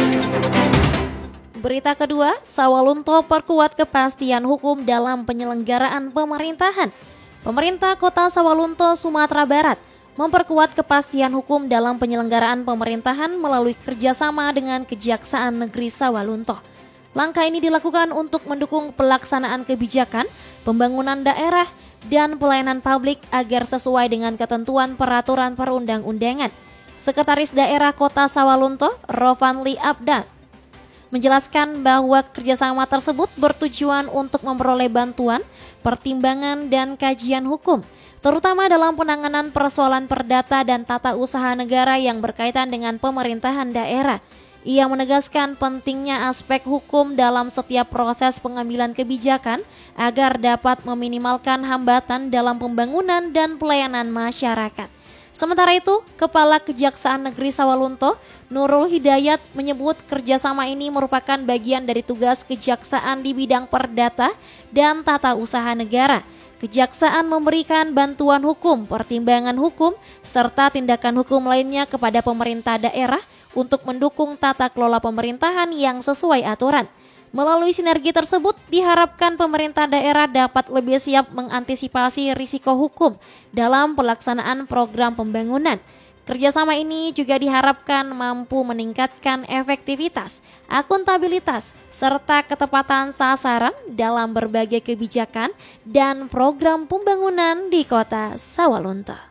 Berita kedua, Sawalunto perkuat kepastian hukum dalam penyelenggaraan pemerintahan. Pemerintah Kota Sawalunto, Sumatera Barat memperkuat kepastian hukum dalam penyelenggaraan pemerintahan melalui kerjasama dengan Kejaksaan Negeri Sawalunto. Langkah ini dilakukan untuk mendukung pelaksanaan kebijakan, pembangunan daerah, dan pelayanan publik agar sesuai dengan ketentuan peraturan perundang-undangan. Sekretaris Daerah Kota Sawalunto, Rovanli Abdan, menjelaskan bahwa kerjasama tersebut bertujuan untuk memperoleh bantuan, pertimbangan, dan kajian hukum, terutama dalam penanganan persoalan perdata dan tata usaha negara yang berkaitan dengan pemerintahan daerah. Ia menegaskan pentingnya aspek hukum dalam setiap proses pengambilan kebijakan agar dapat meminimalkan hambatan dalam pembangunan dan pelayanan masyarakat. Sementara itu, Kepala Kejaksaan Negeri Sawalunto, Nurul Hidayat, menyebut kerjasama ini merupakan bagian dari tugas kejaksaan di bidang perdata dan tata usaha negara. Kejaksaan memberikan bantuan hukum, pertimbangan hukum, serta tindakan hukum lainnya kepada pemerintah daerah untuk mendukung tata kelola pemerintahan yang sesuai aturan. Melalui sinergi tersebut, diharapkan pemerintah daerah dapat lebih siap mengantisipasi risiko hukum dalam pelaksanaan program pembangunan. Kerjasama ini juga diharapkan mampu meningkatkan efektivitas, akuntabilitas, serta ketepatan sasaran dalam berbagai kebijakan dan program pembangunan di Kota Sawalunto.